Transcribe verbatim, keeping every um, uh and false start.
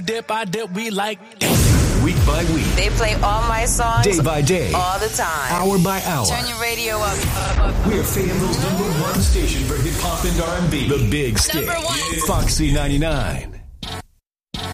Dip, I dip, we like week by week. They play all my songs day by day, all the time, hour by hour. Turn your radio up. up, up, up. We're Fayetteville's number one station for hip hop and R and B. The Big Stick, Foxy ninety-nine.